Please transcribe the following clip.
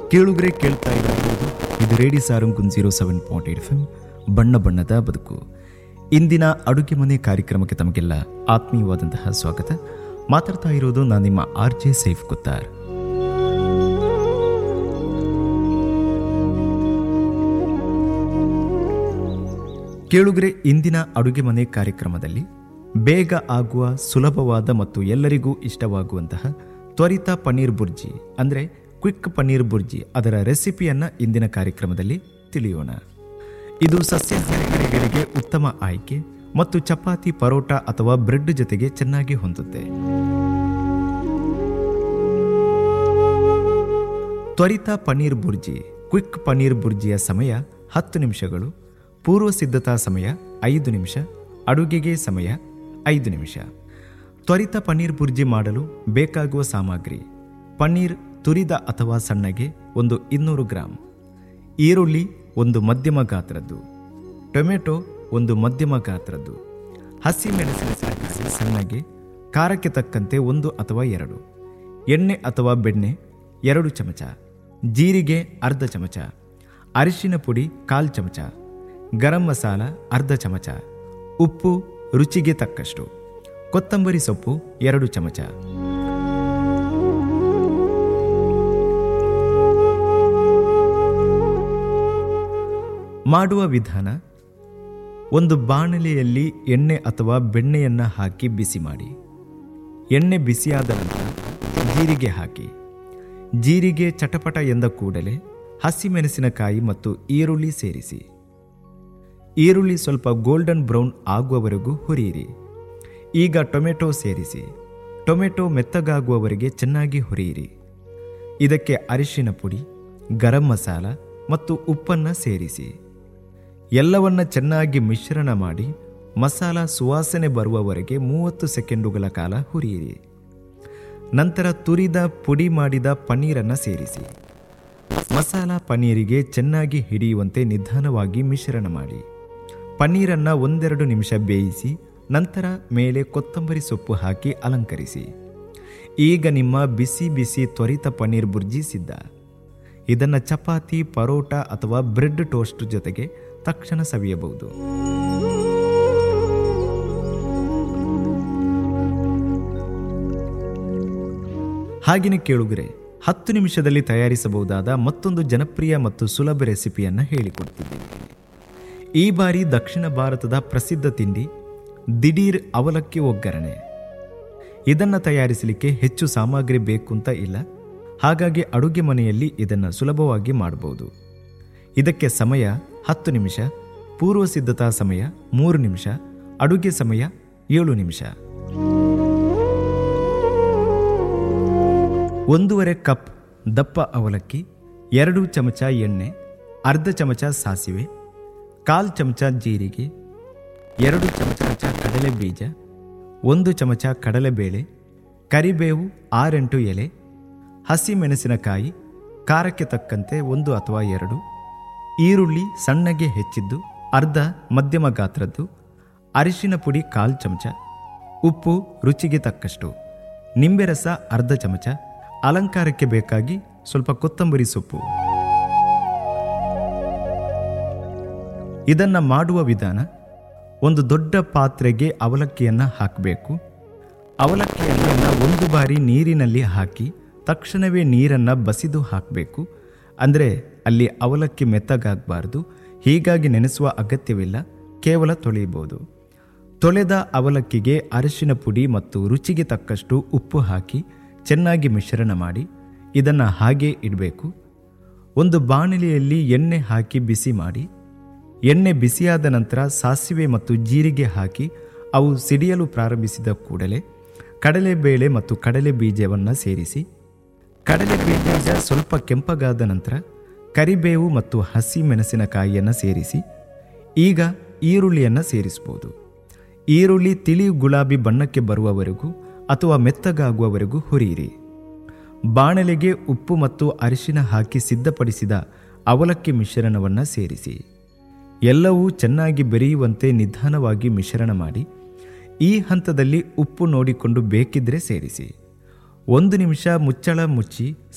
ಕೇಳುಗರೆ ಕೇಳ್ತಾ ಇರಬಹುದು, ಇದು ರೇಡಿಯೋ ಸಾರಂಗ್ 07.8 FM ಬಣ್ಣ ಬಣ್ಣದ ಬದುಕು. ಇಂದಿನ ಅಡುಗೆ ಮನೆ ಕಾರ್ಯಕ್ರಮಕ್ಕೆ ತಮಗೆಲ್ಲ ಆತ್ಮೀಯವಾದಂತಹ ಸ್ವಾಗತ. ಮಾತಾಡ್ತಾ ಇರೋದು ನಾನು ನಿಮ್ಮ RJ ಸೈಫ್ ಕುತ್ತಾರ್. ಕೇಳುಗರೆ, ಇಂದಿನ ಅಡುಗೆ ಮನೆ ಕಾರ್ಯಕ್ರಮದಲ್ಲಿ ಬೇಗ ಆಗುವ ಸುಲಭವಾದ ಮತ್ತು ಎಲ್ಲರಿಗೂ ಇಷ್ಟವಾಗುವಂತಹ ತ್ವರಿತ ಪನ್ನೀರ್ ಬುರ್ಜಿ ಅಂದರೆ ಕ್ವಿಕ್ ಪನ್ನೀರ್ ಬುರ್ಜಿ ಅದರ ರೆಸಿಪಿಯನ್ನು ಇಂದಿನ ಕಾರ್ಯಕ್ರಮದಲ್ಲಿ ತಿಳಿಯೋಣ. ಇದು ಸಸ್ಯಾಹಾರಿಗಳಿಗೆ ಉತ್ತಮ ಆಯ್ಕೆ ಮತ್ತು ಚಪಾತಿ, ಪರೋಟ ಅಥವಾ ಬ್ರೆಡ್ ಜೊತೆಗೆ ಚೆನ್ನಾಗಿ ಹೊಂದುತ್ತೆ. ತ್ವರಿತ ಪನ್ನೀರ್ ಬುರ್ಜಿ ಕ್ವಿಕ್ ಪನ್ನೀರ್ ಬುರ್ಜಿಯ ಸಮಯ 10 ನಿಮಿಷಗಳು. ಪೂರ್ವ ಸಿದ್ಧತಾ ಸಮಯ 5 ನಿಮಿಷ. ಅಡುಗೆಗೆ ಸಮಯ 5 ನಿಮಿಷ. ತ್ವರಿತ ಪನ್ನೀರ್ ಬುರ್ಜಿ ಮಾಡಲು ಬೇಕಾಗುವ ಸಾಮಗ್ರಿ: ಪನ್ನೀರ್ ತುರಿದ ಅಥವಾ ಸಣ್ಣಗೆ 200 ಗ್ರಾಂ, ಈರುಳ್ಳಿ 1 ಮಧ್ಯಮ ಗಾತ್ರದ್ದು, ಟೊಮೆಟೊ 1 ಮಧ್ಯಮ ಗಾತ್ರದ್ದು, ಹಸಿ ಮೆಣಸಿನಕಾಯಿ ಸಣ್ಣಗೆ, ಖಾರಕ್ಕೆ ತಕ್ಕಂತೆ 1 ಅಥವಾ 2, ಎಣ್ಣೆ ಅಥವಾ ಬೆಣ್ಣೆ 2 ಚಮಚ, ಜೀರಿಗೆ ಅರ್ಧ ಚಮಚ, ಅರಿಶಿನ ಪುಡಿ 1/4 ಚಮಚ, ಗರಂ ಮಸಾಲ ಅರ್ಧ ಚಮಚ, ಉಪ್ಪು ರುಚಿಗೆ ತಕ್ಕಷ್ಟು, ಕೊತ್ತಂಬರಿ ಸೊಪ್ಪು 2 ಚಮಚ. ಮಾಡುವ ವಿಧಾನ: ಒಂದು ಬಾಣಲೆಯಲ್ಲಿ ಎಣ್ಣೆ ಅಥವಾ ಬೆಣ್ಣೆಯನ್ನು ಹಾಕಿ ಬಿಸಿ ಮಾಡಿ. ಎಣ್ಣೆ ಬಿಸಿಯಾದ ನಂತರ ಜೀರಿಗೆ ಹಾಕಿ. ಜೀರಿಗೆ ಚಟಪಟ ಎಂದ ಕೂಡಲೇ ಹಸಿಮೆಣಸಿನಕಾಯಿ ಮತ್ತು ಈರುಳ್ಳಿ ಸೇರಿಸಿ. ಈರುಳ್ಳಿ ಸ್ವಲ್ಪ ಗೋಲ್ಡನ್ ಬ್ರೌನ್ ಆಗುವವರೆಗೂ ಹುರಿಯಿರಿ. ಈಗ ಟೊಮೆಟೊ ಸೇರಿಸಿ. ಟೊಮೆಟೊ ಮೆತ್ತಗಾಗುವವರೆಗೆ ಚೆನ್ನಾಗಿ ಹುರಿಯಿರಿ. ಇದಕ್ಕೆ ಅರಿಶಿನ ಪುಡಿ, ಗರಂ ಮಸಾಲ ಮತ್ತು ಉಪ್ಪನ್ನು ಸೇರಿಸಿ. ಎಲ್ಲವನ್ನ ಚೆನ್ನಾಗಿ ಮಿಶ್ರಣ ಮಾಡಿ ಮಸಾಲ ಸುವಾಸನೆ ಬರುವವರೆಗೆ 30 ಸೆಕೆಂಡುಗಳ ಕಾಲ ಹುರಿಯಿರಿ. ನಂತರ ತುರಿದ ಪುಡಿ ಮಾಡಿದ ಪನ್ನೀರನ್ನು ಸೇರಿಸಿ. ಮಸಾಲ ಪನ್ನೀರಿಗೆ ಚೆನ್ನಾಗಿ ಹಿಡಿಯುವಂತೆ ನಿಧಾನವಾಗಿ ಮಿಶ್ರಣ ಮಾಡಿ. ಪನ್ನೀರನ್ನು 1-2 ನಿಮಿಷ ಬೇಯಿಸಿ ನಂತರ ಮೇಲೆ ಕೊತ್ತಂಬರಿ ಸೊಪ್ಪು ಹಾಕಿ ಅಲಂಕರಿಸಿ. ಈಗ ನಿಮ್ಮ ಬಿಸಿ ಬಿಸಿ ತ್ವರಿತ ಪನ್ನೀರ್ ಬುರ್ಜಿ ಸಿದ್ಧ. ಇದನ್ನು ಚಪಾತಿ, ಪರೋಟ ಅಥವಾ ಬ್ರೆಡ್ ಟೋಸ್ಟ್ ಜೊತೆಗೆ ತಕ್ಷಣ ಸವಿಯಬಹುದು. ಹಾಗೆಯೇ ಕೇಳುಗರೆ, 10 ನಿಮಿಷದಲ್ಲಿ ತಯಾರಿಸಬಹುದಾದ ಮತ್ತೊಂದು ಜನಪ್ರಿಯ ಮತ್ತು ಸುಲಭ ರೆಸಿಪಿಯನ್ನು ಹೇಳಿಕೊಡ್ತಿದ್ದೇನೆ. ಈ ಬಾರಿ ದಕ್ಷಿಣ ಭಾರತದ ಪ್ರಸಿದ್ಧ ತಿಂಡಿ ದಿಢೀರ್ ಅವಲಕ್ಕಿ ಒಗ್ಗರಣೆ. ಇದನ್ನು ತಯಾರಿಸಲಿಕ್ಕೆ ಹೆಚ್ಚು ಸಾಮಗ್ರಿ ಬೇಕು ಅಂತ ಇಲ್ಲ, ಹಾಗಾಗಿ ಅಡುಗೆ ಮನೆಯಲ್ಲಿ ಇದನ್ನು ಸುಲಭವಾಗಿ ಮಾಡಬಹುದು. ಇದಕ್ಕೆ ಸಮಯ 10 ನಿಮಿಷ, ಪೂರ್ವ ಸಿದ್ಧತಾ ಸಮಯ 3 ನಿಮಿಷ, ಅಡುಗೆ ಸಮಯ 7 ನಿಮಿಷ. 1/2 ಕಪ್ ದಪ್ಪ ಅವಲಕ್ಕಿ, 2 ಚಮಚ ಎಣ್ಣೆ, ಅರ್ಧ ಚಮಚ ಸಾಸಿವೆ, 1/4 ಚಮಚ ಜೀರಿಗೆ, 2 ಚಮಚ ಕಡಲೆ ಬೀಜ, 1 ಚಮಚ ಕಡಲೆಬೇಳೆ, ಕರಿಬೇವು 6-8 ಎಲೆ, ಹಸಿ ಮೆಣಸಿನಕಾಯಿ ಖಾರಕ್ಕೆ ತಕ್ಕಂತೆ 1 ಅಥವಾ 2, ಈರುಳ್ಳಿ ಸಣ್ಣಗೆ ಹೆಚ್ಚಿದ್ದು ಅರ್ಧ ಮಧ್ಯಮ ಗಾತ್ರದ್ದು, ಅರಿಶಿನ ಪುಡಿ 1/4 ಚಮಚ, ಉಪ್ಪು ರುಚಿಗೆ ತಕ್ಕಷ್ಟು, ನಿಂಬೆ ರಸ ಅರ್ಧ ಚಮಚ, ಅಲಂಕಾರಕ್ಕೆ ಬೇಕಾಗಿ ಸ್ವಲ್ಪ ಕೊತ್ತಂಬರಿ ಸೊಪ್ಪು. ಇದನ್ನು ಮಾಡುವ ವಿಧಾನ: ಒಂದು ದೊಡ್ಡ ಪಾತ್ರೆಗೆ ಅವಲಕ್ಕಿಯನ್ನು ಹಾಕಬೇಕು. ಅವಲಕ್ಕಿಯನ್ನು 1 ಬಾರಿ ನೀರಿನಲ್ಲಿ ಹಾಕಿ ತಕ್ಷಣವೇ ನೀರನ್ನು ಬಸಿದು ಹಾಕಬೇಕು. ಅಂದರೆ ಅಲ್ಲಿ ಅವಲಕ್ಕಿ ಮೆತ್ತಗಾಗಬಾರ್ದು, ಹೀಗಾಗಿ ನೆನೆಸುವ ಅಗತ್ಯವಿಲ್ಲ, ಕೇವಲ ತೊಳೆಯಬಹುದು. ತೊಳೆದ ಅವಲಕ್ಕಿಗೆ ಅರಿಶಿನ ಪುಡಿ ಮತ್ತು ರುಚಿಗೆ ತಕ್ಕಷ್ಟು ಉಪ್ಪು ಹಾಕಿ ಚೆನ್ನಾಗಿ ಮಿಶ್ರಣ ಮಾಡಿ ಇದನ್ನು ಹಾಗೇ ಇಡಬೇಕು. ಒಂದು ಬಾಣಲೆಯಲ್ಲಿ ಎಣ್ಣೆ ಹಾಕಿ ಬಿಸಿ ಮಾಡಿ. ಎಣ್ಣೆ ಬಿಸಿಯಾದ ನಂತರ ಸಾಸಿವೆ ಮತ್ತು ಜೀರಿಗೆ ಹಾಕಿ ಅವು ಸಿಡಿಯಲು ಪ್ರಾರಂಭಿಸಿದ ಕೂಡಲೇ ಕಡಲೆಬೇಳೆ ಮತ್ತು ಕಡಲೆ ಬೀಜವನ್ನು ಸೇರಿಸಿ. ಕಡಲೆ ಬೀಜ ಸ್ವಲ್ಪ ಕೆಂಪಗಾದ ನಂತರ ಕರಿಬೇವು ಮತ್ತು ಹಸಿ ಮೆಣಸಿನಕಾಯಿಯನ್ನು ಸೇರಿಸಿ. ಈಗ ಈರುಳ್ಳಿಯನ್ನು ಸೇರಿಸಬಹುದು. ಈರುಳ್ಳಿ ತಿಳಿ ಗುಲಾಬಿ ಬಣ್ಣಕ್ಕೆ ಬರುವವರೆಗೂ ಅಥವಾ ಮೆತ್ತಗಾಗುವವರೆಗೂ ಹುರಿಯಿರಿ. ಬಾಣಲೆಗೆ ಉಪ್ಪು ಮತ್ತು ಅರಿಶಿನ ಹಾಕಿ ಸಿದ್ಧಪಡಿಸಿದ ಅವಲಕ್ಕಿ ಮಿಶ್ರಣವನ್ನು ಸೇರಿಸಿ. ಎಲ್ಲವೂ ಚೆನ್ನಾಗಿ ಬೆರೆಯುವಂತೆ ನಿಧಾನವಾಗಿ ಮಿಶ್ರಣ ಮಾಡಿ. ಈ ಹಂತದಲ್ಲಿ ಉಪ್ಪು ನೋಡಿಕೊಂಡು ಬೇಕಿದ್ರೆ ಸೇರಿಸಿ. 1 ನಿಮಿಷ ಮುಚ್ಚಳ ಮುಚ್ಚಿ